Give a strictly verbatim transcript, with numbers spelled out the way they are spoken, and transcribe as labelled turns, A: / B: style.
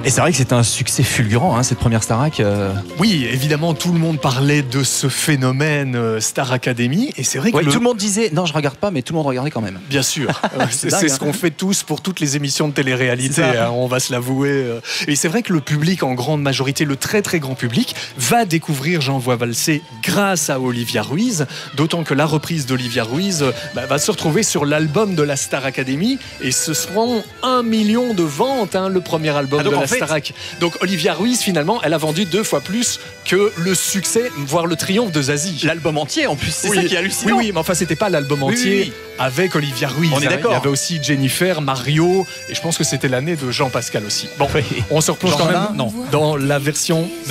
A: Et c'est vrai que c'était un succès fulgurant, hein, cette première Starac. Euh...
B: Oui, évidemment, tout le monde parlait de ce phénomène euh, Star Academy. Et c'est vrai que
A: ouais,
B: le...
A: tout le monde disait non, je regarde pas, mais tout le monde regardait quand même.
B: Bien sûr, c'est,
A: dingue,
B: c'est
A: hein.
B: ce qu'on fait tous pour toutes les émissions de télé-réalité, hein, on va se l'avouer. Et c'est vrai que le public, en grande majorité, le très très grand public, va découvrir J'envoie valser grâce à Olivia Ruiz, d'autant que la reprise d'Olivia Ruiz bah, va se retrouver sur l'album de la Star Academy, et ce seront un million de ventes, hein, le premier album
A: ah,
B: de la
A: fait...
B: Starac. Donc Olivia Ruiz, finalement, elle a vendu deux fois plus que le succès, voire le triomphe de Zazie.
A: L'album entier, en plus, c'est
B: oui,
A: ça qui est hallucinant.
B: Oui, oui, mais enfin, c'était pas l'album entier. Oui, oui, oui. Avec Olivia Ruiz.
A: On est d'accord.
B: Il y avait aussi Jennifer, Mario, et je pense que c'était l'année de Jean Pascal aussi. Bon, on se replonge quand même
A: non.
B: dans la version